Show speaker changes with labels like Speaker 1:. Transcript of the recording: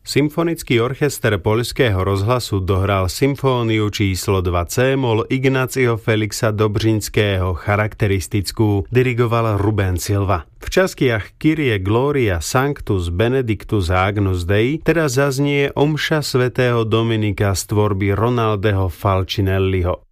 Speaker 1: Symfonický orchester Poľského rozhlasu dohral symfóniu číslo 2 C-moll Ignácio Felixa Dobřinského charakteristickú, dirigoval Ruben Silva. V častiach Kyrie Gloria Sanctus Benedictus Agnus Dei teraz zaznie omša svätého Dominika z tvorby Ronaldeho Falcinelliho.